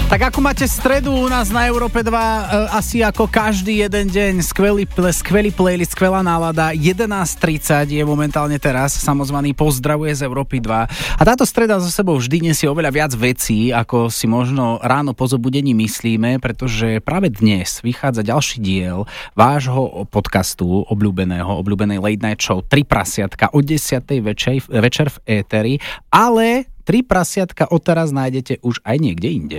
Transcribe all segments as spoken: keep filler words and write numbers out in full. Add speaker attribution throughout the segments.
Speaker 1: Tak ako máte stredu u nás na Európe dva, e, asi ako každý jeden deň, skvelý, ple, skvelý playlist, skvelá nálada, jedenásť tridsať je momentálne teraz, samozvaný pozdravuje z Európy dva. A táto streda so sebou vždy nesie oveľa viac vecí, ako si možno ráno po zobudení myslíme, pretože práve dnes vychádza ďalší diel vášho podcastu, obľúbeného, obľúbenej late night show Tri prasiatka od desiatej večer, večer v éteri, ale Tri prasiatka odteraz nájdete už aj niekde inde.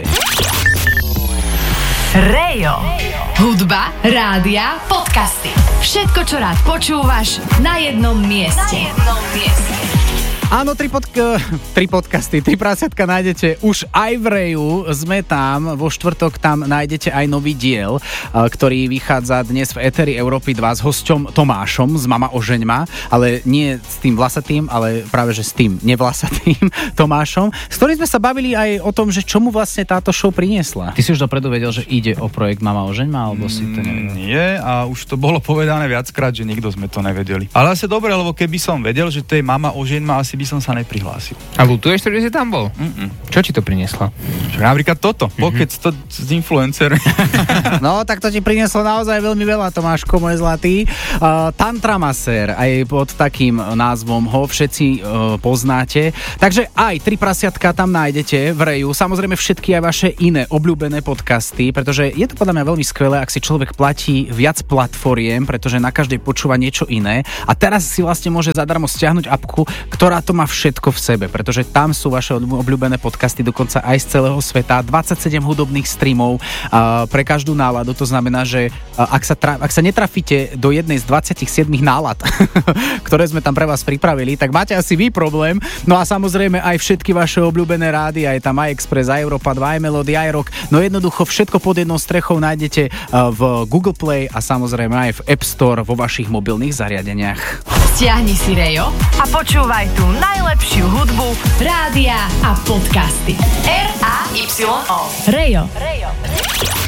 Speaker 2: Rejo. Hudba, rádia, podcasty. Všetko, čo rád počúvaš na jednom mieste. Na jednom mieste.
Speaker 1: Áno, tri, podk- tri podcasty, Tri prasiatka nájdete už aj v Reju. Sme tam, vo štvrtok tam nájdete aj nový diel, ktorý vychádza dnes v éteri Európy dva s hosťom Tomášom z Mama ožeňma, ale nie s tým vlasatým, ale práve že s tým nevlasatým Tomášom, s ktorým sme sa bavili aj o tom, že čomu vlastne táto show priniesla. Ty si už dopredu vedel, že ide o projekt Mama ožeňma, alebo si to nevedel?
Speaker 3: Mm, nie, a už to bolo povedané viackrát, že nikto sme to nevedeli. Ale asi dobre, lebo keby som vedel, že to je Mama ožeňma, asi by som sa neprihlásil.
Speaker 4: A ľutuješ to, že si tam bol?
Speaker 3: Mm-mm.
Speaker 4: Čo ti to prinieslo?
Speaker 3: Napríklad toto, mm-hmm. Pokec to z influencer.
Speaker 1: No, tak to ti prinieslo naozaj veľmi veľa, Tomáško, môj zlatý. Uh, Tantra Masér, aj pod takým názvom ho všetci uh, poznáte. Takže aj Tri prasiatka tam nájdete v Reju. Samozrejme všetky aj vaše iné obľúbené podcasty, pretože je to podľa mňa veľmi skvelé, ak si človek platí viac platformiem, pretože na každej počúva niečo iné. A teraz si vlastne môže zadarmo stiahnuť apku, ktorá to má všetko v sebe, pretože tam sú vaše obľúbené podcasty dokonca aj z celého sveta, dvadsaťsedem hudobných streamov uh, pre každú náladu, to znamená, že uh, ak, sa tra- ak sa netrafíte do jednej z dvadsaťsedem nálad, ktoré sme tam pre vás pripravili, tak máte asi vy problém. No a samozrejme aj všetky vaše obľúbené rádia, je tam aj Express, aj Európa dva, aj Melody, aj Rock, no jednoducho všetko pod jednou strechou nájdete uh, v Google Play a samozrejme aj v App Store vo vašich mobilných zariadeniach.
Speaker 2: Stiahni si Rejo a počúvaj tú najlepšiu hudbu, rádia a podcasty. er á ypsilon ó. Rejo. Rejo.